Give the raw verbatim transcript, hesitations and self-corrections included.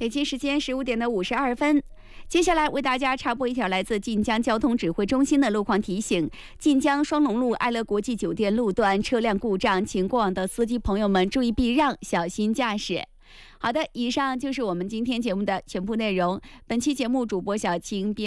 北京时间十五点的五十二分，接下来为大家插播一条来自晋江交通指挥中心的路况提醒：晋江双龙路爱乐国际酒店路段车辆故障，请过往的司机朋友们注意避让，小心驾驶。好的，以上就是我们今天节目的全部内容。本期节目主播小晴编